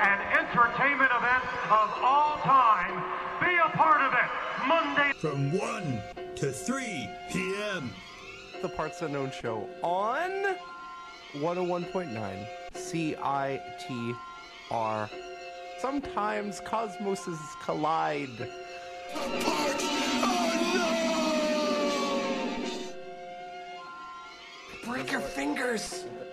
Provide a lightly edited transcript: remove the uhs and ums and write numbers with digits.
and entertainment event of all time. Be a part of it Monday from 1 to 3 p.m. The Parts Unknown Show on 101.9 CITR. Sometimes cosmoses collide. Parts Unknown! Break your fingers!